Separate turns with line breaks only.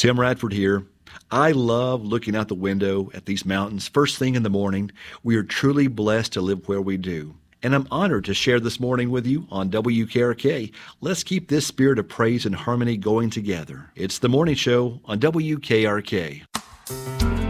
Tim Radford here. I love looking out the window at these mountains first thing in the morning. We are truly blessed to live where we do. And I'm honored to share this morning with you on WKRK. Let's keep this spirit of praise and harmony going together. It's the morning show on WKRK.